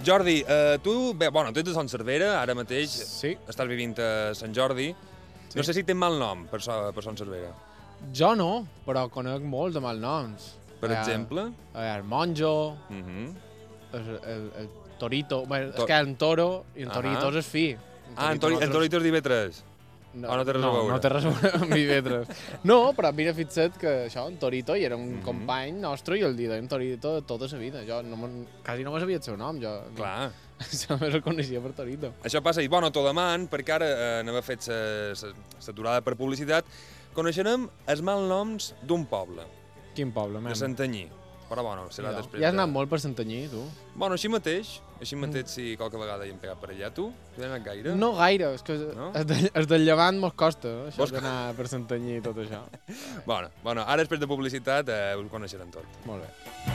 Jordi, tu ets de Son Cervera, ara mateix Sí. estàs vivint a Sant Jordi. Sí. No sé si tens mal nom per Son Cervera. Jo no, però conec molts de malnoms. Per exemple? El monjo, Mhm. el torito... Bé, és To- que en toro i en torito Ahà. és fi. En Torito és d'IV3. O no té res a veure? No té res a veure amb Ivetres. No, però mira, fixa't que això, en Torito, i era un company nostre i el dia en Torito de tota la vida. Jo quasi no me sabia el seu nom, jo. Clar. Només el coneixia per Torito. Això passa, i bueno, tot demant, perquè ara n'haver fet l'aturada per publicitat, coneixerem els malnoms d'un poble, Quin poble, de men? Santanyí. Però bueno, serà després Ja has anat molt per Santanyí, tu? Bueno, així mateix, si qualque vegada hi hem pegat per allà. Tu? Tu hi has anat gaire? No gaire, és que No? els del llevant mos costa, això d'anar per Santanyí i tot això. Bueno, ara després de publicitat us coneixerem tot. Molt bé.